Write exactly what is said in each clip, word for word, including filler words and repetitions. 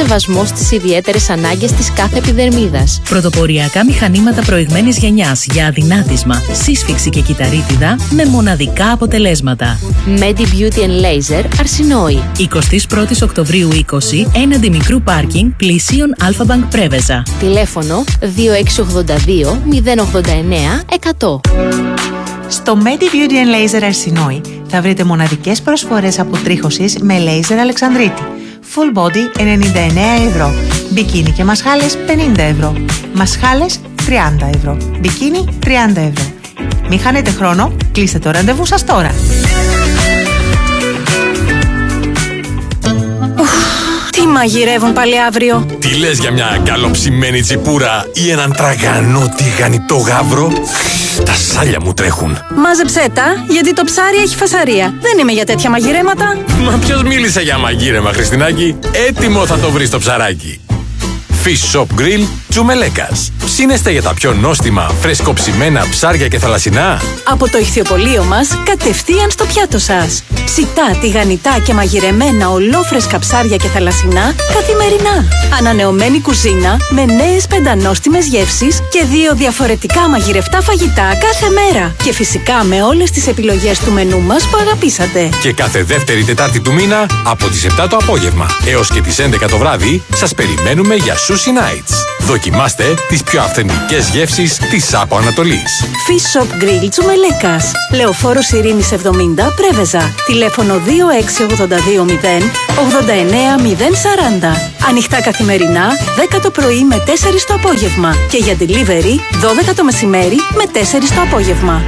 σεβασμό στις ιδιαίτερες ανάγκες της κάθε επιδερμίδας. Πρωτοποριακά μηχανήματα προηγμένης γενιάς για αδυνάτισμα, σύσφυξη και κυταρίτιδα με μοναδικά αποτελέσματα. Medi Beauty and Laser Αρσινόη. εικοστή πρώτη Οκτωβρίου είκοσι, έναντι μικρού πάρκινγκ πλησίων Αλφα-Bank Πρέβεζα. Τηλέφωνο δύο έξι ογδόντα δύο μηδέν ογδόντα εννέα εκατό. Στο Medi Beauty and Laser Αρσινόη θα βρείτε μοναδικές προσφορές αποτρίχωσης με λέιζερ Αλεξανδρίτη. Full body ενενήντα εννέα ευρώ. Μπικίνι και μασχάλες πενήντα ευρώ. Μασχάλες τριάντα ευρώ. Μπικίνι τριάντα ευρώ. Μην χάνετε χρόνο, κλείστε το ραντεβού σας τώρα. Τι μαγειρεύουν πάλι αύριο? Τι λες για μια καλοψημένη τσιπούρα ή έναν τραγανό τηγανιτό γάβρο? Τα σάλια μου τρέχουν. Μάζεψέ τα, γιατί το ψάρι έχει φασαρία. Δεν είμαι για τέτοια μαγειρέματα. Μα ποιος μίλησε για μαγείρεμα, Χριστινάκη? Έτοιμο θα το βρεις το ψαράκι. Fish Shop Grill Τσουμελέκας. Ψήνεστε για τα πιο νόστιμα, φρεσκοψημένα ψάρια και θαλασσινά? Από το ηχθιοπωλείο μας, κατευθείαν στο πιάτο σας. Ψητά, τηγανιτά και μαγειρεμένα ολόφρεσκα ψάρια και θαλασσινά καθημερινά. Ανανεωμένη κουζίνα με νέες πεντανόστιμες γεύσεις και δύο διαφορετικά μαγειρευτά φαγητά κάθε μέρα. Και φυσικά με όλες τις επιλογές του μενού μας που αγαπήσατε. Και κάθε δεύτερη Τετάρτη του μήνα από τις επτά το απόγευμα έως και τις έντεκα το βράδυ σας περιμένουμε για Sushi Nights. Δοκιμάστε τις πιο αυθεντικές γεύσεις της Άπο Ανατολής. Fish Shop Grill Τσουμελέκας. Λεωφόρος Ειρήνης εβδομήντα Πρέβεζα. Τηλέφωνο δύο έξι ογδόντα δύο μηδέν ογδόντα εννέα μηδέν σαράντα. Ανοιχτά καθημερινά δέκα το πρωί με τέσσερις το απόγευμα. Και για delivery δώδεκα το μεσημέρι με τέσσερις το απόγευμα.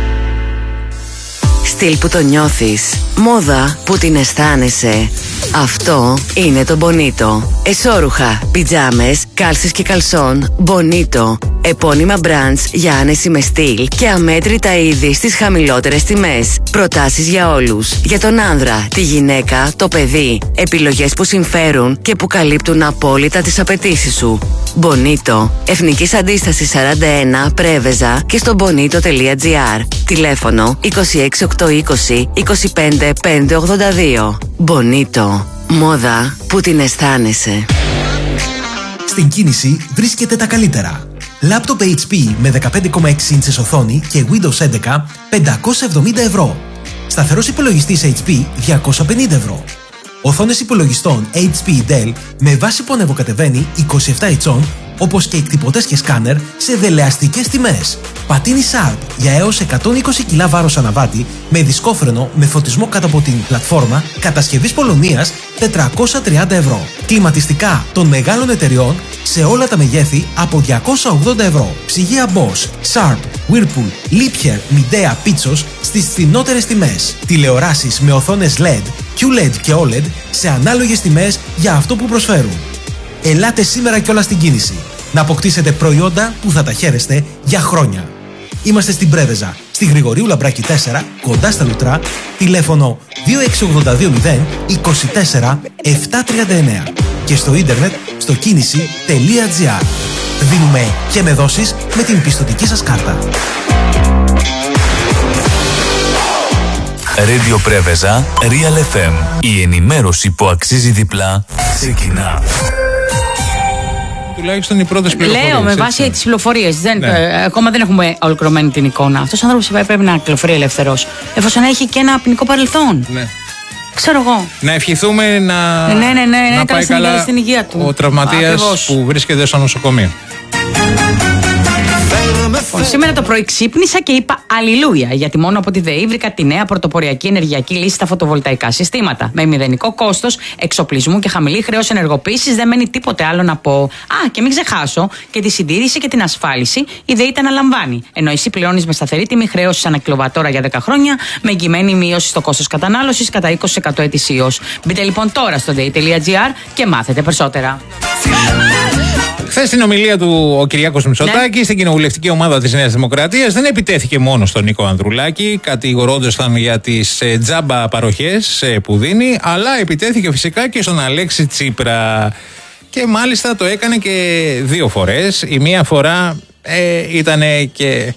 Στυλ που το νιώθεις, μόδα που την αισθάνεσαι. Αυτό είναι το Bonito. Εσώρουχα, πιτζάμες, κάλσες και καλσόν, Bonito. Επώνυμα brands για άνεση με στυλ και αμέτρητα είδη στις χαμηλότερες τιμές. Προτάσεις για όλους. Για τον άνδρα, τη γυναίκα, το παιδί. Επιλογές που συμφέρουν και που καλύπτουν απόλυτα τις απαιτήσεις σου. Bonito. Εθνικής Αντίστασης σαράντα ένα Πρέβεζα και στο bonito τελεία gr. Τηλέφωνο είκοσι έξι οκτακόσια είκοσι είκοσι πέντε πεντακόσια ογδόντα δύο. Bonito. Μόδα που την αισθάνεσαι. Στην κίνηση βρίσκεται τα καλύτερα. Λάπτοπ έιτς πι με δεκαπέντε κόμμα έξι ίντσες οθόνη και Windows έντεκα πεντακόσια εβδομήντα ευρώ. Σταθερός υπολογιστής έιτς πι διακόσια πενήντα ευρώ. Οθόνες υπολογιστών έιτς πι Dell με βάση που ανεβοκατεβαίνει είκοσι επτά ιντσών, όπως και εκτυπωτές και σκάνερ σε δελεαστικές τιμές. Πατίνι Sharp για έως εκατόν είκοσι κιλά βάρος αναβάτη με δισκόφρενο με φωτισμό κάτω από την πλατφόρμα κατασκευής Πολωνίας τετρακόσια τριάντα ευρώ. Κλιματιστικά των μεγάλων εταιριών σε όλα τα μεγέθη από διακόσια ογδόντα ευρώ. Ψυγεία Bosch, Sharp, Whirlpool, Liebherr, Midea, Pitsos στις φθηνότερες τιμές. Τηλεοράσεις με οθόνες ελ ι ντι, κιου ελ ι ντι και ο ελ ι ντι σε ανάλογες τιμές για αυτό που προσφέρουν. Ελάτε σήμερα κιόλας στην κίνηση να αποκτήσετε προϊόντα που θα τα χαίρεστε για χρόνια. Είμαστε στην Πρέβεζα, στη Γρηγορίου Λαμπράκη τέσσερα, κοντά στα Λουτρά, τηλέφωνο δύο έξι ογδόντα δύο μηδέν είκοσι τέσσερα επτακόσια τριάντα εννέα και στο ίντερνετ στο κίνηση τελεία gr. Δίνουμε και με δόσεις με την πιστωτική σας κάρτα. Radio Πρέβεζα, Real εφ εμ. Η ενημέρωση που αξίζει διπλά ξεκινά. Τουλάχιστον οι πρώτες πληροφορίες. Λέω με βάση τις πληροφορίες. Ναι. Ε, ακόμα δεν έχουμε ολοκληρωμένη την εικόνα. Αυτός ο άνθρωπος πρέπει να κυκλοφορεί ελεύθερος, εφόσον έχει και ένα ποινικό παρελθόν. Ναι. Ξέρω εγώ. Να ευχηθούμε να, ναι, ναι, ναι, ναι, να πάει καλά στην υγεία του. Ο τραυματίας που βρίσκεται στο νοσοκομείο. Λοιπόν, σήμερα το πρωί ξύπνησα και είπα αλληλούια, γιατί μόνο από τη ΔΕΗ βρήκα τη νέα πρωτοποριακή ενεργειακή λύση στα φωτοβολταϊκά συστήματα. Με μηδενικό κόστος εξοπλισμού και χαμηλή χρέωση ενεργοποίησης δεν μένει τίποτε άλλο να πω. Α, και μην ξεχάσω και τη συντήρηση και την ασφάλιση η ΔΕΗ τα αναλαμβάνει. Ενώ εσύ πληρώνεις με σταθερή τιμή χρέωση ανά κιλοβατόρα για δέκα χρόνια, με εγγυημένη μείωση στο κόστος κατανάλωσης κατά είκοσι τοις εκατό ετησίως. Μπείτε λοιπόν τώρα στο ντι έι τελεία τζι άρ και μάθετε περισσότερα. Χθες στην ομιλία του ο Κυριάκος Μητσοτάκης, ναι, στην κοινοβουλευτική ομάδα της Νέας Δημοκρατίας, δεν επιτέθηκε μόνο στον Νίκο Ανδρουλάκη, κατηγορώντας τον για τις ε, τζάμπα παροχές ε, που δίνει, αλλά επιτέθηκε φυσικά και στον Αλέξη Τσίπρα. Και μάλιστα το έκανε και δύο φορές. Η μία φορά ε, ήταν και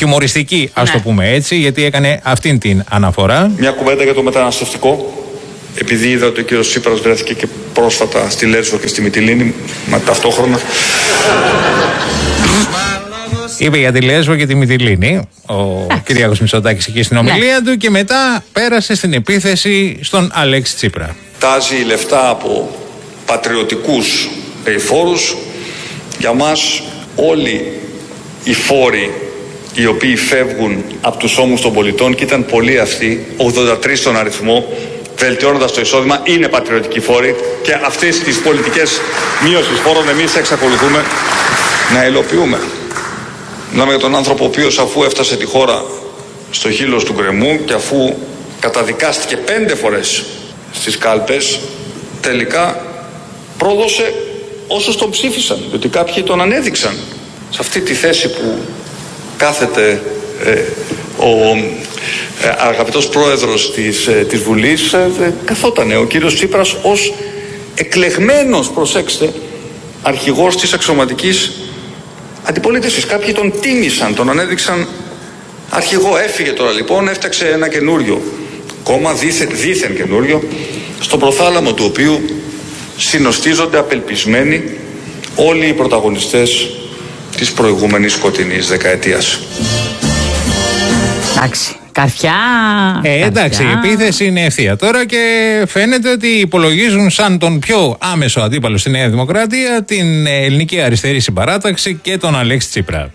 χιουμοριστική, ας ναι. το πούμε έτσι, γιατί έκανε αυτήν την αναφορά. Μια κουβέντα για το μεταναστευτικό. επειδή είδα ότι ο κύριος Τσίπρας βρέθηκε και πρόσφατα στη Λέσβο και στη Μυτιλήνη, μα ταυτόχρονα. Είπε για τη Λέσβο και τη Μυτιλήνη ο Κυριάκος Μητσοτάκης εκεί στην ομιλία ναι. του και μετά πέρασε στην επίθεση στον Αλέξη Τσίπρα. Τάζει λεφτά από πατριωτικούς φόρους. Για μας όλοι οι φόροι οι οποίοι φεύγουν από τους ώμους των πολιτών, και ήταν πολλοί αυτοί, ογδόντα τρεις στον αριθμό, βελτιώνοντας το εισόδημα, είναι πατριωτικοί φόροι, και αυτές τις πολιτικές μείωσης φόρων εμείς εξακολουθούμε να υλοποιούμε. Μιλάμε για τον άνθρωπο ο οποίος, αφού έφτασε τη χώρα στο χείλος του γκρεμού και αφού καταδικάστηκε πέντε φορές στις κάλπες, τελικά πρόδωσε όσους τον ψήφισαν, διότι κάποιοι τον ανέδειξαν. Σε αυτή τη θέση που κάθεται ε, ο ε, αγαπητός πρόεδρος της, ε, της Βουλής, ε, καθότανε ο κύριος Τσίπρας ως εκλεγμένος, προσέξτε, αρχηγός της αξιωματικής αντιπολίτευσης. Κάποιοι τον τίμησαν, τον ανέδειξαν αρχηγό. Έφυγε τώρα λοιπόν, έφτιαξε ένα καινούριο κόμμα, δίθεν, δίθεν καινούριο, στο προθάλαμο του οποίου συνοστίζονται απελπισμένοι όλοι οι πρωταγωνιστές της προηγούμενης σκοτεινής δεκαετίας. Εντάξει. Καρφιά. Ε, εντάξει, η επίθεση είναι ευθεία τώρα και φαίνεται ότι υπολογίζουν σαν τον πιο άμεσο αντίπαλο στη Νέα Δημοκρατία την Ελληνική Αριστερή Συμπαράταξη και τον Αλέξη Τσίπρα.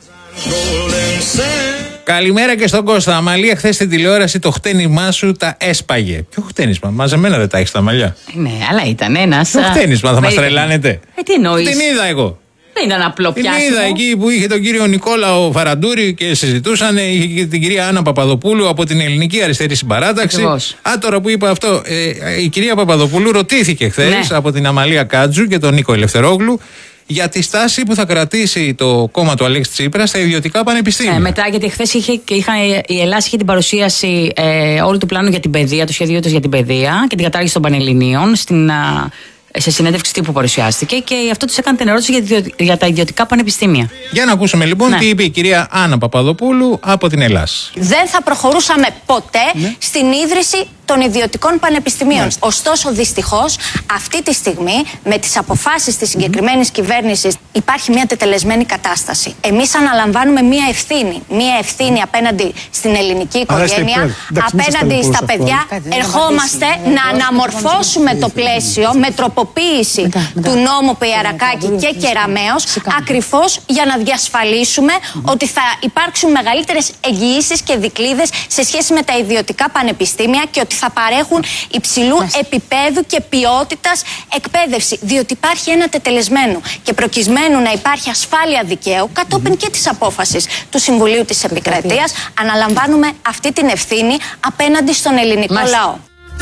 Καλημέρα και στον Κώστα. Αμαλία, χθες στην τηλεόραση το χτένισμά σου τα έσπαγε. Ποιο χτένισμα, μαζεμένα δεν τα έχεις τα μαλλιά. Ναι, αλλά ήταν ένας. Ποιο χτένισμα, θα μας τρελάνετε. Ε, τι εννοείς. Την είδα εγώ. Δεν ήταν απλό πιάσιμο. Την είδα εκεί που είχε τον κύριο Νικόλαο Φαραντούρη και συζητούσαν, είχε και την κυρία Άννα Παπαδοπούλου από την Ελληνική Αριστερή Συμπαράταξη. Ακριβώς. Α, τώρα που είπα αυτό, ε, η κυρία Παπαδοπούλου ρωτήθηκε χθες ναι. από την Αμαλία Κάτζου και τον Νίκο Ελευθερόγλου για τη στάση που θα κρατήσει το κόμμα του Αλέξη Τσίπρα στα ιδιωτικά πανεπιστήμια. Ε, μετά, γιατί χθες είχε, είχα, η Ελλάδα είχε την παρουσίαση ε, όλου του πλάνου για την παιδεία, το σχέδιο της για την παιδεία και την κατάργηση των πανελληνίων στην. Α, σε συνέντευξη τύπου παρουσιάστηκε και αυτό τους έκανε την ερώτηση για, για τα ιδιωτικά πανεπιστήμια. Για να ακούσουμε λοιπόν ναι. τι είπε η κυρία Άννα Παπαδοπούλου από την Ελλάς. Δεν θα προχωρούσαμε ποτέ ναι. στην ίδρυση των ιδιωτικών πανεπιστημίων. Ναι. Ωστόσο, δυστυχώς, αυτή τη στιγμή, με τις αποφάσεις της συγκεκριμένης mm-hmm. κυβέρνησης, υπάρχει μια τετελεσμένη κατάσταση. Εμείς αναλαμβάνουμε μια ευθύνη. Μια ευθύνη mm-hmm. απέναντι στην ελληνική οικογένεια, απέναντι στα παιδιά. Ερχόμαστε να αναμορφώσουμε το πλαίσιο με τροποποίηση του νόμου Παιιαρακάκη και Κεραμέως, ακριβώς για να διασφαλίσουμε ότι θα υπάρξουν μεγαλύτερες εγγυήσεις και δικλείδες σε σχέση με τα ιδιωτικά πανεπιστήμια και ότι θα παρέχουν υψηλού επίπεδου και ποιότητας εκπαίδευση. Διότι υπάρχει ένα τετελεσμένο και προκειμένου να υπάρχει ασφάλεια δικαίου, κατόπιν και της απόφασης του Συμβουλίου της Επικρατείας, αναλαμβάνουμε αυτή την ευθύνη απέναντι στον ελληνικό Μάλιστα. λαό.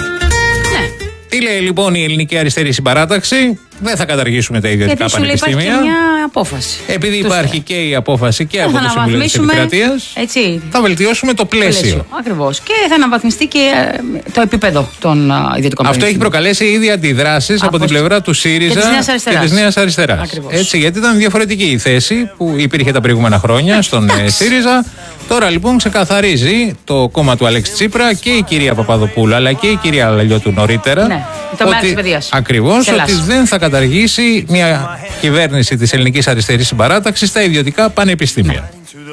Ναι. Τι λέει λοιπόν η Ελληνική Αριστερή Συμπαράταξη? Δεν θα καταργήσουμε τα ιδιωτικά Γιατί πανεπιστήμια. Γιατί υπάρχει και μια απόφαση. Επειδή υπάρχει λέει. και η απόφαση και από το Συμβουλίο της Επικρατείας, θα βελτιώσουμε το πλαίσιο. πλαίσιο. Ακριβώς. Και θα αναβαθμιστεί και το επίπεδο των ιδιωτικών πανεπιστήμιων. Αυτό έχει προκαλέσει ήδη αντιδράσεις από την πλευρά του ΣΥΡΙΖΑ και της Νέας Αριστεράς. Έτσι, γιατί ήταν διαφορετική η θέση που υπήρχε τα προηγούμενα χρόνια στον ΣΥΡΙΖΑ. Τώρα λοιπόν ξεκαθαρίζει το κόμμα του Αλέξη Τσίπρα και η κυρία Παπαδοπούλου αλλά και η κυρία Λαλιώτου νωρίτερα. Ναι, το μέρο της παιδείας. Ακριβώς, ότι δεν θα καταργήσει μια κυβέρνηση της Ελληνικής Αριστερής Συμπαράταξης στα ιδιωτικά πανεπιστήμια.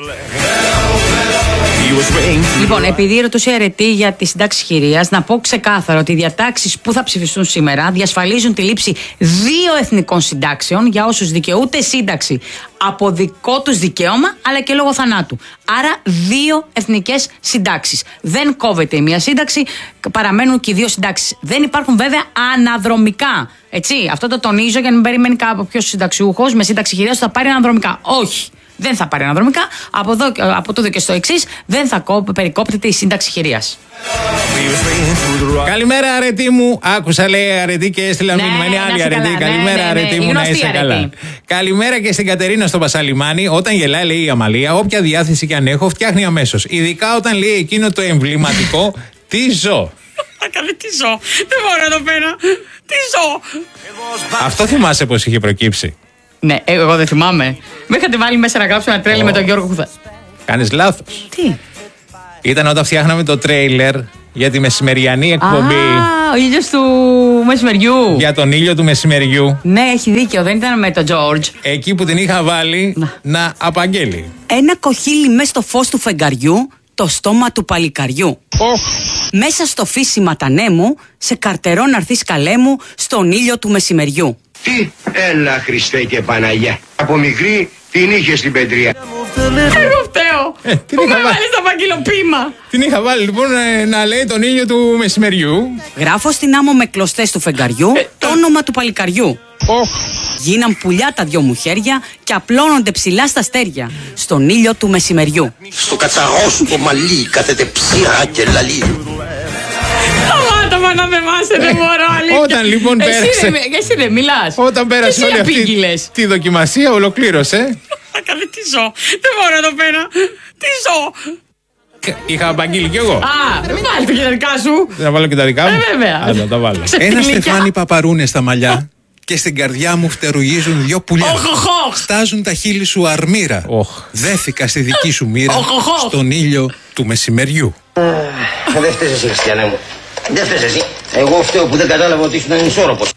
Λοιπόν, επειδή ρωτούσε η Αρετή για τη συντάξη χειρίας, να πω ξεκάθαρα ότι οι διατάξεις που θα ψηφιστούν σήμερα διασφαλίζουν τη λήψη δύο εθνικών συντάξεων για όσους δικαιούται σύνταξη από δικό τους δικαίωμα αλλά και λόγω θανάτου. Άρα δύο εθνικές συντάξεις. Δεν κόβεται η μία σύνταξη, παραμένουν και οι δύο συντάξεις. Δεν υπάρχουν βέβαια αναδρομικά. Έτσι, αυτό το τονίζω για να μην περιμένει κάποιος συνταξιούχος με σύνταξη χειρίας θα πάρει αναδρομικά. Όχι. Δεν θα πάρει αναδρομικά. Από, εδώ, από τούτο και στο εξής, δεν θα περικόπτεται η σύνταξη χειρίας. Καλημέρα, Αρετή μου. Άκουσα, λέει Αρετή και έστειλα ναι, μήνυμα. Είναι άλλη Αρετή. Ναι, Καλημέρα, ναι, ναι, Αρετή ναι, μου, να είσαι καλά. Καλημέρα και στην Κατερίνα στο Πασαλιμάνι. Όταν γελάει, λέει η Αμαλία, όποια διάθεση και αν έχω, φτιάχνει αμέσως. Ειδικά όταν λέει εκείνο το εμβληματικό τι ζω. Καλή, τι ζω. Δεν μπορώ εδώ πέρα. Τι ζω. Αυτό θυμάσαι πως είχε προκύψει? Ναι, εγώ δεν θυμάμαι. Με είχατε βάλει μέσα να γράψω ένα τρέλερ oh. με τον Γιώργο Χουδά. Κάνεις λάθος. Τι? Ήταν όταν φτιάχναμε το τρέιλερ Για τη μεσημεριανή εκπομπή. Α, ο ήλιος του μεσημεριού. Για τον ήλιο του μεσημεριού. Ναι, έχει δίκιο, δεν ήταν με τον Τζόρτζ. Εκεί που την είχα βάλει να, να απαγγέλει. Ένα κοχύλι μέσα στο φως του φεγγαριού, το στόμα του παλικαριού. Oh. Μέσα στο φύσιμα τανέμου, σε καρτερό να έρθεις καλέ μου, στον ήλιο του μεσημεριού. Τι, έλα Χριστέ και Παναγιά. Από μικρή την είχε στην πετρία. Εγώ φταίω. Ε, την που είχα με βάλει βάλει στο παγκυλοπήμα. Την είχα βάλει λοιπόν να, να λέει τον ήλιο του μεσημεριού. Γράφω στην άμμο με κλωστές του φεγγαριού ε, το όνομα του παλικαριού. Oh. Γίναν πουλιά τα δυο μου χέρια και απλώνονται ψηλά στα αστέρια στον ήλιο του μεσημεριού. Στο κατσαρό σου το μαλλί κάθεται ψηλά και λαλί. Σταμάτα μα να με μάσε, δεν μπορώ αλήθεια. Όταν λοιπόν πέρασε. Εσύ δεν, εσύ δεν μιλάς. Όταν πέρασε όλη αυτή τη δοκιμασία, ολοκλήρωσε. Καλή, τι ζω. Δεν μπορώ εδώ πέρα. Τι ζω. Είχα απαγγείλει κι εγώ. Α, βάλει και τα δικά σου. Να βάλω και τα δικά μου. Ε, βέβαια. Άντε, τα βάλω. Ένα στεφάνι παπαρούνε στα μαλλιά και στην καρδιά μου φτερουγίζουν δυο πουλιά. Στάζουν τα χείλη σου αρμύρα. Δέθηκα στη δική σου μοίρα στον ήλιο του μεσημεριού. Δεν φταίς εσύ, Χριστιανέ μου. Δεν φταίς εσύ. Εγώ φταίω που δεν κατάλαβα ότι ήσουν ανισόρροπος.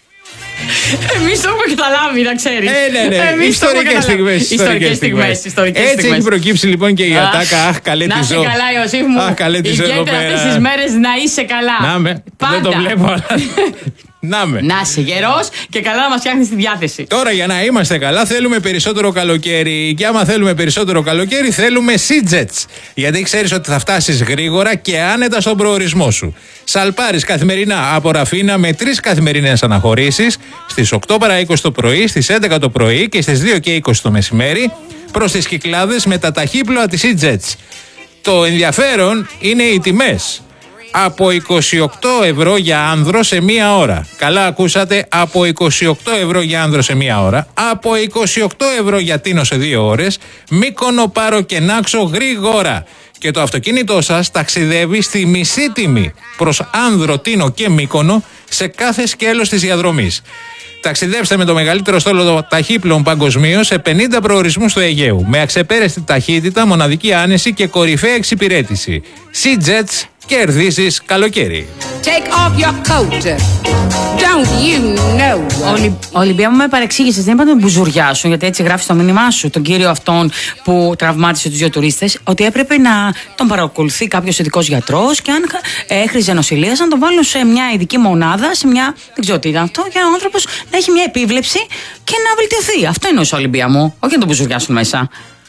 Εμείς το έχουμε καταλάβει, να ξέρεις. Ε, ναι, ναι. Ιστορικές στιγμές. Ιστορικές στιγμές. Έτσι έχει προκύψει λοιπόν και η ατάκα. Αχ, καλέ τη ζω. Να είσαι καλά, Ιωσήφ μου. Αχ, καλέ τη ζω εδώ πέρα. Ιδιαίτερα αυτές τις μέρες να είσαι καλά. Να με. Δεν το βλέπω, αλλά. Να με. Να είσαι γερός και καλά να μας φτιάχνεις τη διάθεση. Τώρα για να είμαστε καλά θέλουμε περισσότερο καλοκαίρι. Και άμα θέλουμε περισσότερο καλοκαίρι θέλουμε SeaJets. Γιατί ξέρεις ότι θα φτάσεις γρήγορα και άνετα στον προορισμό σου. Σαλπάρεις καθημερινά από Ραφίνα με τρεις καθημερινές αναχωρήσεις στις οκτώ παρά είκοσι το πρωί, στις έντεκα το πρωί και στις δύο και είκοσι το μεσημέρι προς τις Κυκλάδες με τα ταχύπλοα της SeaJets. Το ενδιαφέρον είναι οι τιμές. Από είκοσι οκτώ ευρώ για άνδρο σε μία ώρα. Καλά ακούσατε, από είκοσι οκτώ ευρώ για άνδρο σε μία ώρα. Από είκοσι οκτώ ευρώ για Τίνο σε δύο ώρες. Μύκονο, Πάρο και Νάξο γρήγορα. Και το αυτοκίνητό σας ταξιδεύει στη μισή τιμή προς Άνδρο, Τίνο και Μύκονο σε κάθε σκέλος της διαδρομής. Ταξιδέψτε με το μεγαλύτερο στόλο ταχύπλων παγκοσμίως σε πενήντα προορισμούς του Αιγαίου. Με αξεπέραστη ταχύτητα, μοναδική άνεση και κορυφαία εξυπηρέτηση. SeaJets, κερδίσεις καλοκαίρι. Take off your coat. Don't you know. Ολυ... Ολυμπία μου, με παρεξήγησες. Δεν είπα να τον μπουζουριάσουν, γιατί έτσι γράφει στο μήνυμά σου, τον κύριο αυτόν που τραυμάτισε τους δύο τουρίστες, ότι έπρεπε να τον παρακολουθεί κάποιος ειδικός γιατρός και αν έχριζε νοσηλείας να τον βάλουν σε μια ειδική μονάδα, σε μια. Δεν ξέρω τι ήταν αυτό, για ο άνθρωπος να έχει μια επίβλεψη και να βελτιωθεί. Αυτό εννοούσε Ολυμπία μου. Όχι να τον μπουζουριάσουν μέσα.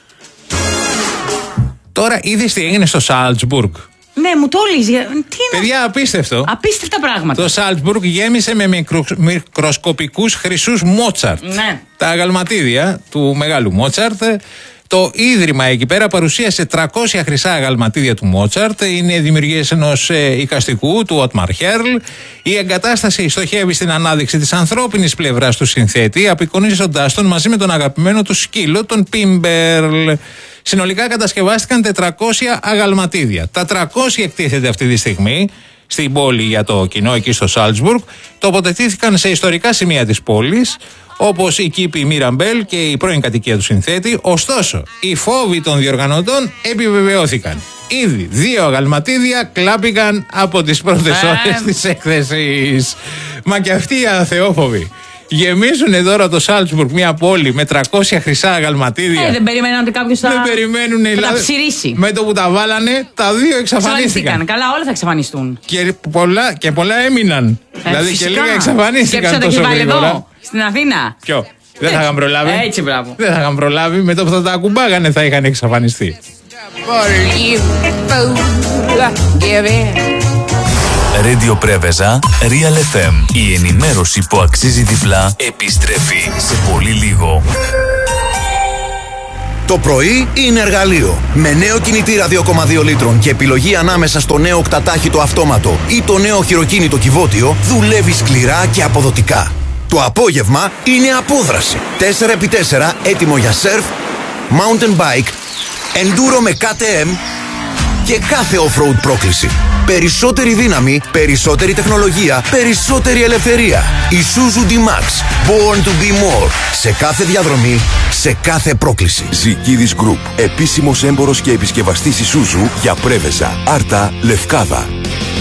Τώρα είδες τι έγινε στο Σάλτσμπουργκ. Ναι, μου το έλεγε. Παιδιά, απίστευτο. Απίστευτα πράγματα. Το Σάλτσμπουργκ γέμισε με μικρο, μικροσκοπικούς χρυσούς Μότσαρτ. Ναι. Τα αγαλματίδια του μεγάλου Μότσαρτ. Το ίδρυμα εκεί πέρα παρουσίασε τριακόσια χρυσά αγαλματίδια του Μότσαρτ. Είναι δημιουργίες ενός ε, εικαστικού, του Ότμαρ Χέρλ. Η εγκατάσταση στοχεύει στην ανάδειξη της ανθρώπινης πλευράς του συνθέτη, απεικονίζοντάς τον μαζί με τον αγαπημένο του σκύλο, τον Πίμπερλ. Συνολικά κατασκευάστηκαν τετρακόσια αγαλματίδια. Τα τριακόσια εκτίθεται αυτή τη στιγμή στην πόλη για το κοινό εκεί στο Σάλτσμπουργκ. Τοποθετήθηκαν σε ιστορικά σημεία της πόλης, όπως η κήπη Μίραμπελ και η πρώην κατοικία του συνθέτη. Ωστόσο, οι φόβοι των διοργανωτών επιβεβαιώθηκαν. Ήδη δύο αγαλματίδια κλάπηκαν από τις πρώτες ώρες της έκθεσης. Μα και αυτοί οι αθεόφοβοι γεμίζουν τώρα το Σάλτσμπουργκ, μια πόλη με τριακόσια χρυσά αγαλματίδια. Ε, δεν περιμένουν ότι κάποιος θα, δεν περιμένουν, θα τα ψηρίσει. Με το που τα βάλανε, τα δύο εξαφανίστηκαν. Καλά, όλα θα εξαφανιστούν. Και πολλά, και πολλά έμειναν. Ε, δηλαδή φυσικά. Και λίγα εξαφανίστηκαν τόσο γρήγορα. Εδώ, στην Αθήνα. Ποιο? Δεν θα είχαν προλάβει. Έτσι, μπράβο. Δεν θα είχαν προλάβει. Με το που θα τα ακουμπάγανε θα είχαν εξαφανιστεί. Radio Πρέβεζα, Real εφ εμ. Η ενημέρωση που αξίζει διπλά επιστρέφει σε πολύ λίγο. Το πρωί είναι εργαλείο. Με νέο κινητήρα δύο κόμμα δύο λίτρων και επιλογή ανάμεσα στο νέο οκτατάχυτο αυτόματο ή το νέο χειροκίνητο κυβότιο, δουλεύει σκληρά και αποδοτικά. Το απόγευμα είναι απόδραση. τέσσερα επί τέσσερα έτοιμο για σερφ, mountain bike, enduro με κέι τι εμ και κάθε off-road πρόκληση. Περισσότερη δύναμη, περισσότερη τεχνολογία, περισσότερη ελευθερία. Isuzu D-Max. Born to be more. Σε κάθε διαδρομή, σε κάθε πρόκληση. Ζικίδης Group. Επίσημος έμπορος και επισκευαστής Isuzu για Πρέβεζα, Άρτα, Λευκάδα.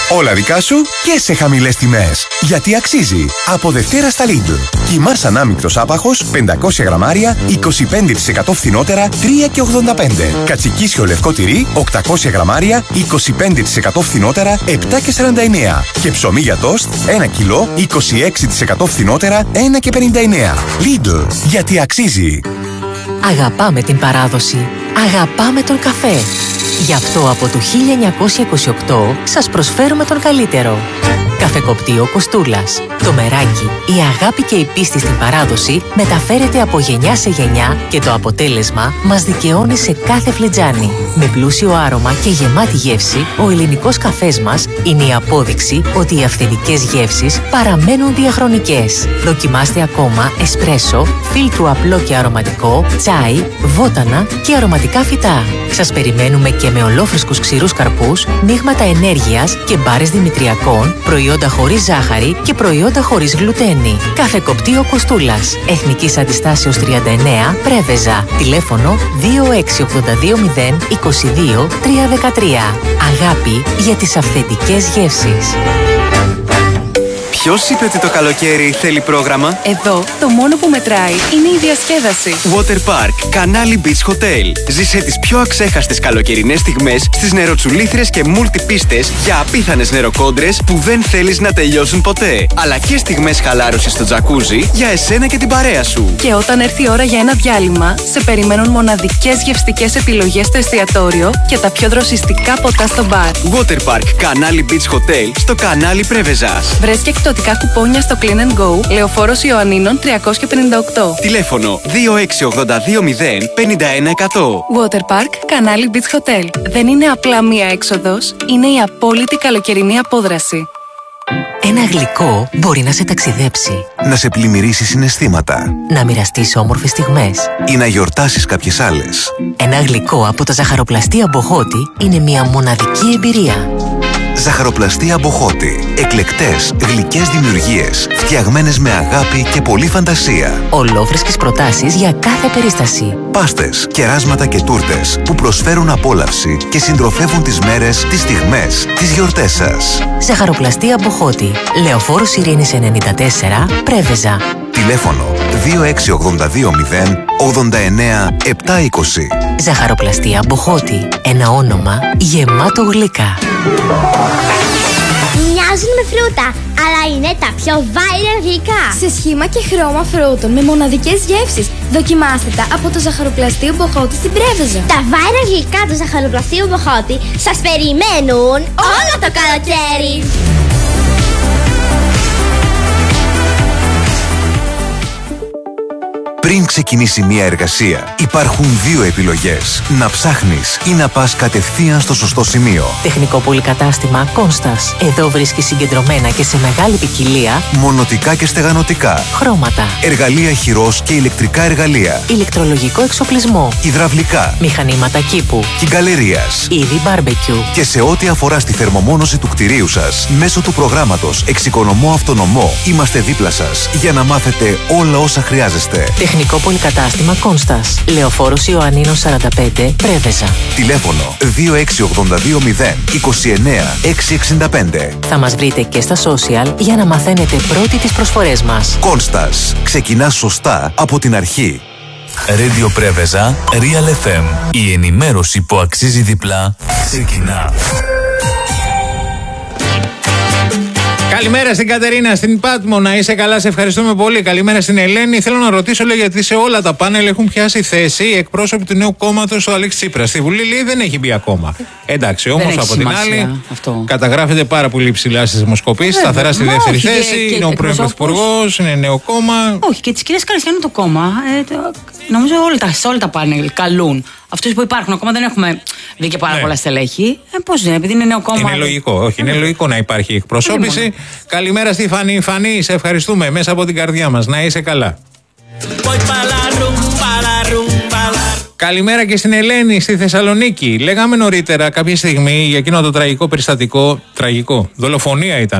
Όλα δικά σου και σε χαμηλές τιμές. Γιατί αξίζει. Από Δευτέρα στα Lidl. Κιμάς ανάμεικτος άπαχος πεντακόσια γραμμάρια είκοσι πέντε τοις εκατό φθηνότερα τρία και ογδόντα πέντε. Κατσικίσιο λευκό τυρί οκτακόσια γραμμάρια είκοσι πέντε τοις εκατό φθηνότερα επτά και σαράντα εννέα. Και ψωμί για τόστ ένα κιλό είκοσι έξι τοις εκατό φθηνότερα ένα και πενήντα εννέα. Lidl. Γιατί αξίζει. Αγαπάμε την παράδοση. Αγαπάμε τον καφέ. Γι' αυτό από το χίλια εννιακόσια είκοσι οκτώ σας προσφέρουμε τον καλύτερο. Καφεκοπτείο Κοστούλας. Το μεράκι, η αγάπη και η πίστη στην παράδοση μεταφέρεται από γενιά σε γενιά και το αποτέλεσμα μας δικαιώνει σε κάθε φλιτζάνι. Με πλούσιο άρωμα και γεμάτη γεύση, ο ελληνικός καφές μας είναι η απόδειξη ότι οι αυθεντικές γεύσεις παραμένουν διαχρονικές. Δοκιμάστε ακόμα εσπρέσο, φίλτρου απλό και αρωματικό, τσάι, βότανα και αρωματικά φυτά. Σας περιμένουμε και με ολόφρεσκους ξηρούς καρπούς, μείγματα ενέργειας και μπάρες δημητριακών, προϊόντα χωρίς ζάχαρη και προϊόντα χωρίς γλουτένη. Καφεκοπτείο Κοστούλας. Εθνικής Αντιστάσεως τριάντα εννέα, Πρέβεζα. Τηλέφωνο δύο έξι ογδόντα δύο μηδέν είκοσι δύο τριακόσια δεκατρία. Αγάπη για τις αυθεντικές γεύσεις. Ποιος είπε ότι το καλοκαίρι θέλει πρόγραμμα? Εδώ το μόνο που μετράει είναι η διασκέδαση. Water Park, Κανάλι Beach Hotel. Ζήσε τις πιο αξέχαστες καλοκαιρινές στιγμές στις νεροτσουλήθρες και μουλτιπίστες για απίθανες νεροκόντρες που δεν θέλεις να τελειώσουν ποτέ. Αλλά και στιγμές χαλάρωσης στο τζακούζι για εσένα και την παρέα σου. Και όταν έρθει η ώρα για ένα διάλειμμα, σε περιμένουν μοναδικές γευστικές επιλογές στο εστιατόριο και τα πιο δροσιστικά ποτά στο μπαρ. Water Park, Κανάλι Beach Hotel στο κανάλι Πρέβεζας. Βρες και εκπτωτικά κουπόνια στο Clean and Go, Λεωφόρος Ιωαννίνων τριακόσια πενήντα οκτώ. Τηλέφωνο δύο έξι ογδόντα δύο μηδέν πενήντα ένα εκατό. Water Park, Κανάλι Beach Hotel. Δεν είναι απλά μία έξοδος, είναι η απόλυτη καλοκαιρινή απόδραση. Ένα γλυκό μπορεί να σε ταξιδέψει, να σε πλημμυρίσει συναισθήματα, να μοιραστείς όμορφες στιγμές ή να γιορτάσεις κάποιες άλλες. Ένα γλυκό από τα ζαχαροπλαστεία Μποχώτη είναι μια μοναδική εμπειρία. Ζαχαροπλαστεία Μποχώτη. Εκλεκτές, γλυκές δημιουργίες, φτιαγμένες με αγάπη και πολλή φαντασία. Ολόφρεσκες προτάσεις για κάθε περίσταση. Πάστες, κεράσματα και τούρτες που προσφέρουν απόλαυση και συντροφεύουν τις μέρες, τις στιγμές, τις γιορτές σας. Ζαχαροπλαστεία Μποχώτη. Λεωφόρος Ειρήνης ενενήντα τέσσερα, Πρέβεζα. Τηλέφωνο δύο έξι ογδόντα δύο μηδέν ογδόντα εννέα επτακόσια είκοσι. Ζαχαροπλαστεία Μποχώτη. Ένα όνομα γεμάτο γλυκά. Μοιάζουν με φρούτα, αλλά είναι τα πιο viral γλυκά. Σε σχήμα και χρώμα φρούτων με μοναδικές γεύσεις. Δοκιμάστε τα από το Ζαχαροπλαστείο Μποχώτη στην Πρέβεζα. Τα viral γλυκά του Ζαχαροπλαστείου Μποχώτη σας περιμένουν όλο το καλοκαίρι. Πριν ξεκινήσει μια εργασία, υπάρχουν δύο επιλογές. Να ψάχνεις ή να πας κατευθείαν στο σωστό σημείο. Τεχνικό πολυκατάστημα Κόνστας. Εδώ βρίσκεις συγκεντρωμένα και σε μεγάλη ποικιλία μονοτικά και στεγανοτικά, χρώματα, εργαλεία χειρός και ηλεκτρικά εργαλεία, ηλεκτρολογικό εξοπλισμό, υδραυλικά, μηχανήματα κήπου, κυγκαλερίας, είδη μπάρμπεκιου. Και σε ό,τι αφορά στη θερμομόνωση του κτηρίου σας, μέσω του προγράμματος Εξοικονομώ Αυτονομό, είμαστε δίπλα σας για να μάθετε όλα όσα χρειάζεστε. Τεχνικό πολυκατάστημα Κόνστας. Λεωφόρος Ιωαννίνων σαράντα πέντε, Πρέβεζα. Τηλέφωνο δύο έξι ογδόντα δύο μηδέν είκοσι εννέα εξακόσια εξήντα πέντε. Θα μας βρείτε και στα social για να μαθαίνετε πρώτοι τις προσφορές μας. Κόνστας. Ξεκινάς σωστά από την αρχή. Radio Πρέβεζα, Real εφ εμ. Η ενημέρωση που αξίζει διπλά ξεκινά. Καλημέρα στην Κατερίνα, στην Πάτμο. Να είσαι καλά, σε ευχαριστούμε πολύ. Καλημέρα στην Ελένη. Θέλω να ρωτήσω, λέει, γιατί σε όλα τα πάνελ έχουν πιάσει θέση οι εκπρόσωποι του νέου κόμματος, ο Αλέξης Τσίπρας. Στη Βουλή, λέει, δεν έχει μπει ακόμα. Εντάξει, όμως από την άλλη, αυτό καταγράφεται πάρα πολύ ψηλά στις δημοσκοπήσεις. Σταθερά στη δεύτερη όχι, θέση. Και, και είναι ο πρώην πρωθυπουργός, είναι νέο κόμμα. Όχι, και τις κυρίες Καρασιάνου το κόμμα. Ε, το, νομίζω όλα τα, σε όλα τα πάνελ καλούν. Αυτούς που υπάρχουν ακόμα δεν έχουμε δει και πάρα ναι. πολλά στελέχη. Ε, πώς είναι, επειδή είναι νέο κόμμα. Είναι λογικό, όχι, είναι λογικό να υπάρχει εκπροσώπηση. Καλημέρα στη Φανή. Φανή, σε ευχαριστούμε μέσα από την καρδιά μας. Να είσαι καλά. Καλημέρα και στην Ελένη στη Θεσσαλονίκη. Λέγαμε νωρίτερα κάποια στιγμή για εκείνο το τραγικό περιστατικό. Τραγικό. Δολοφονία ήτανε.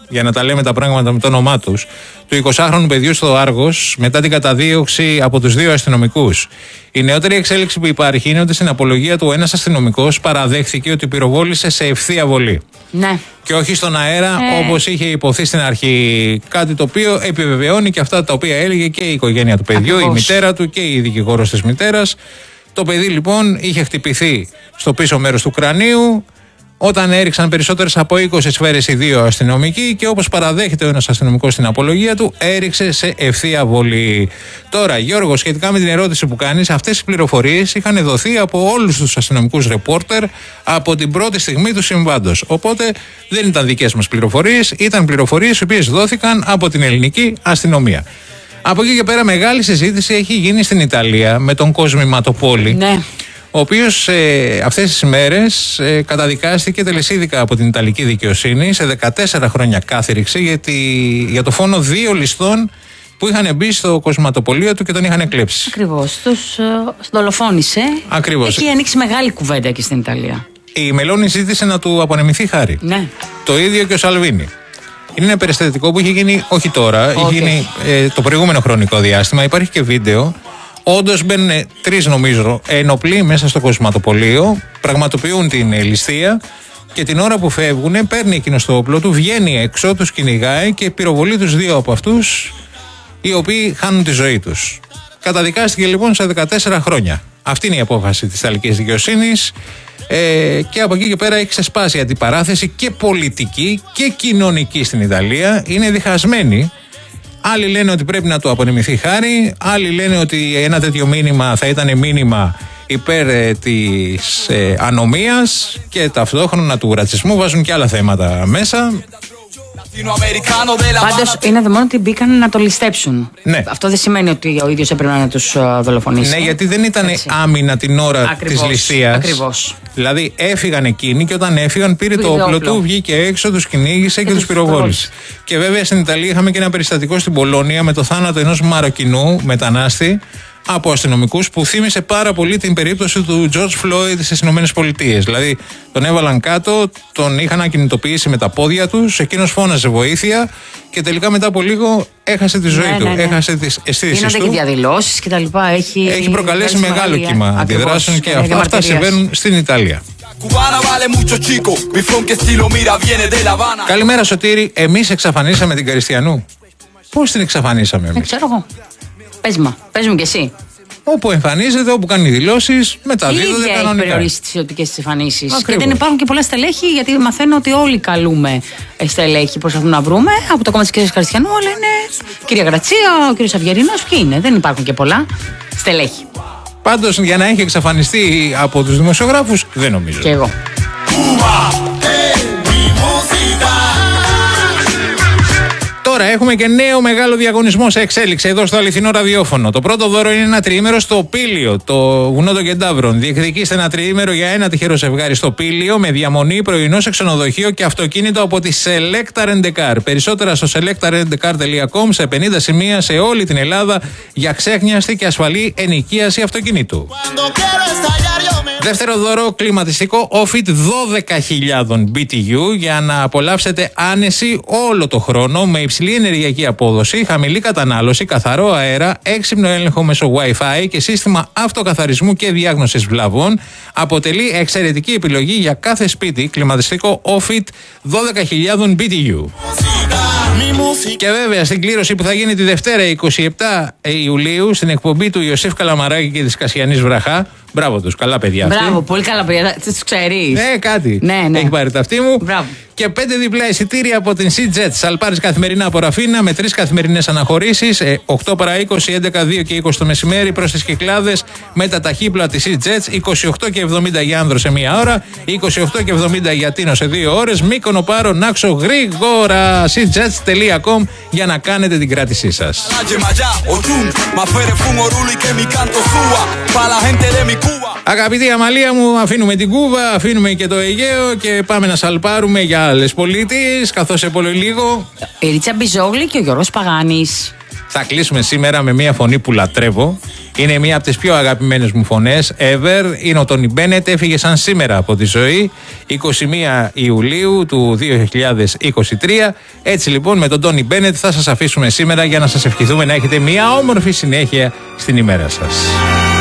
για να τα λέμε τα πράγματα με το όνομά τους, του εικοσάχρονου παιδιού στο Άργος μετά την καταδίωξη από τους δύο αστυνομικούς. Η νεότερη εξέλιξη που υπάρχει είναι ότι στην απολογία του ένας αστυνομικός παραδέχθηκε ότι πυροβόλησε σε ευθεία βολή. Ναι. Και όχι στον αέρα, ε. όπως είχε υποθεί στην αρχή. Κάτι το οποίο επιβεβαιώνει και αυτά τα οποία έλεγε και η οικογένεια του παιδιού, ακριβώς, η μητέρα του και η δικηγόρος της μητέρας. Το παιδί λοιπόν είχε χτυπηθεί στο πίσω μέρος του κρανίου, όταν έριξαν περισσότερες από είκοσι σφαίρες οι δύο αστυνομικοί και όπως παραδέχεται ο ένας αστυνομικός στην απολογία του, έριξε σε ευθεία βολή. Τώρα, Γιώργο, σχετικά με την ερώτηση που κάνεις, αυτές οι πληροφορίες είχαν δοθεί από όλους τους αστυνομικούς ρεπόρτερ από την πρώτη στιγμή του συμβάντος. Οπότε δεν ήταν δικές μας πληροφορίες, ήταν πληροφορίες οι οποίες δόθηκαν από την ελληνική αστυνομία. Από εκεί και πέρα μεγάλη συζήτηση έχει γίνει στην Ιταλία με τον Κόσμη Ματοπόλη. Ναι. Ο οποίος ε, αυτές τις ημέρες ε, καταδικάστηκε τελεσίδικα από την Ιταλική δικαιοσύνη σε δεκατέσσερα χρόνια κάθριξη για, τη, για το φόνο δύο ληστών που είχαν μπει στο κοσματοπολείο του και τον είχαν εκλέψει. Ακριβώς. Τους ε, δολοφόνησε. Ακριβώς. Εκεί ανοίξει μεγάλη κουβέντα εκεί στην Ιταλία. Η Μελώνη ζήτησε να του απονεμηθεί χάρη. Ναι. Το ίδιο και ο Σαλβίνη. Είναι ένα περιστατικό που έχει γίνει όχι τώρα, okay. έχει γίνει ε, το προηγούμενο χρονικό διάστημα. Υπάρχει και βίντεο. Όντως μπαίνουν τρεις, νομίζω, ενοπλοί μέσα στο κοσματοπολείο, πραγματοποιούν την ληστεία και την ώρα που φεύγουν παίρνει εκείνο το όπλο του, βγαίνει έξω, τους κυνηγάει και πυροβολεί τους δύο από αυτούς, οι οποίοι χάνουν τη ζωή τους. Καταδικάστηκε λοιπόν σε δεκατέσσερα χρόνια. Αυτή είναι η απόφαση της Ιταλικής δικαιοσύνης ε, και από εκεί και πέρα έχει ξεσπάσει αντιπαράθεση και πολιτική και κοινωνική στην Ιταλία. Είναι διχασμένη. Άλλοι λένε ότι πρέπει να του απονεμηθεί χάρη, άλλοι λένε ότι ένα τέτοιο μήνυμα θα ήταν μήνυμα υπέρ ε, της ε, ανομίας και ταυτόχρονα του ρατσισμού, βάζουν και άλλα θέματα μέσα. Πάντως είναι μόνο ότι μπήκαν να το ληστέψουν. Ναι. Αυτό δεν σημαίνει ότι ο ίδιος έπρεπε να τους δολοφονήσει. Ναι, γιατί δεν ήταν έτσι άμυνα την ώρα ακριβώς, της ληστείας. Ακριβώς. Δηλαδή έφυγαν εκείνοι και όταν έφυγαν πήρε το όπλο, όπλο του, βγήκε έξω, τους κυνήγησε και, και τους πυροβόλησε. Και βέβαια στην Ιταλία είχαμε και ένα περιστατικό στην Πολώνια με το θάνατο ενός Μαροκινού μετανάστη από αστυνομικούς που θύμισε πάρα πολύ την περίπτωση του George Floyd στις Ηνωμένες Πολιτείες. Δηλαδή τον έβαλαν κάτω, τον είχαν ακινητοποιήσει με τα πόδια τους, εκείνος φώναζε βοήθεια και τελικά μετά από λίγο έχασε τη ζωή ναι, του, ναι, ναι. έχασε τις αισθήσεις του. Γίνονται και διαδηλώσεις και τα λοιπά. Έχει, έχει προκαλέσει μεγάλο κύμα αντιδράσεων και αυτά, αυτά συμβαίνουν στην Ιταλία. Καλημέρα Σωτήρη, εμείς εξαφανίσαμε την Καριστιανού. Πώς την εξαφανίσαμε εμείς? Δεν ξέρω εγώ. Πες μου, πες μου κι εσύ. Όπου εμφανίζεται, όπου κάνει δηλώσεις, μεταδίδονται κανονικά. Έχει περιορίσει τις ιδιωτικές της εμφανίσεις. Και δεν υπάρχουν και πολλά στελέχη, γιατί μαθαίνω ότι όλοι καλούμε στελέχη, προσπαθούμε να βρούμε. Από το κόμμα της κυρίας Καριστιανού, αλλά είναι κυρία Γρατσία, ο κύριος Αυγερινός, ποιοι είναι. Δεν υπάρχουν και πολλά στελέχη. Πάντως για να έχει εξαφανιστεί από τους δημοσιογράφους, δεν νομίζω. Και εγώ. Τώρα έχουμε και νέο μεγάλο διαγωνισμό σε εξέλιξη εδώ στο αληθινό ραδιόφωνο. Το πρώτο δώρο είναι ένα τριήμερο στο Πήλιο, το βουνό των Κεντάβρων. Διεκδικήστε ένα τριήμερο για ένα τυχερό ζευγάρι στο Πήλιο με διαμονή, πρωινό σε ξενοδοχείο και αυτοκίνητο από τη Selecta Rent-A-Car. Περισσότερα στο selecta rent a car τελεία com σε πενήντα σημεία σε όλη την Ελλάδα για ξέχνιαστη και ασφαλή ενοικίαση αυτοκινήτου. Δεύτερο δώρο, κλιματιστικό Ofit δώδεκα χιλιάδες μπι τι γιου για να απολαύσετε άνεση όλο το χρόνο με υψηλή ενεργειακή απόδοση, χαμηλή κατανάλωση, καθαρό αέρα, έξυπνο έλεγχο μέσω Wi-Fi και σύστημα αυτοκαθαρισμού και διάγνωσης βλαβών. Αποτελεί εξαιρετική επιλογή για κάθε σπίτι. Κλιματιστικό Ofit δώδεκα χιλιάδες μπι τι γιου. Και βέβαια στην κλήρωση που θα γίνει τη Δευτέρα εικοστή εβδόμη Ιουλίου στην εκπομπή του Ιωσήφ Καλαμαράκη και της Κασιανής Βραχά. Μπράβο τους, καλά παιδιά. Μπράβο, αυτοί. πολύ καλά παιδιά. Τους ξέρεις. Ναι, κάτι. Ναι, ναι. Έχει πάρει τα αυτή μου. Μπράβο. Και πέντε διπλά εισιτήρια από την Sea-Jet. Σαλπάρης καθημερινά από Ραφίνα με τρεις καθημερινές αναχωρήσεις. οκτώ παρά είκοσι, έντεκα, δύο και είκοσι το μεσημέρι προς τις Κυκλάδες με τα ταχύπλα της Sea-Jet. είκοσι οκτώ και εβδομήντα για άνδρο σε μία ώρα. είκοσι οκτώ και εβδομήντα για Τίνο σε δύο ώρες. Μύκονο, Πάρο, Νάξο γρήγορα. sea-jets τελεία com για να κάνετε την κράτησή σας. Αγαπητή Αμαλία μου, αφήνουμε την Κούβα, αφήνουμε και το Αιγαίο και πάμε να σαλπάρουμε για άλλες πολίτες, καθώς σε πολύ λίγο η Ρίτσα Μπιζόγλη και ο Γιώργος Παγάνης. Θα κλείσουμε σήμερα με μια φωνή που λατρεύω. Είναι μια από τις πιο αγαπημένες μου φωνές ever. Είναι ο Τόνι Μπένετ, έφυγε σαν σήμερα από τη ζωή, εικοστή πρώτη Ιουλίου του δύο χιλιάδες είκοσι τρία. Έτσι λοιπόν με τον Τόνι Μπένετ θα σας αφήσουμε σήμερα για να σας ευχηθούμε να έχετε μια όμορφη συνέχεια στην ημέρα σας.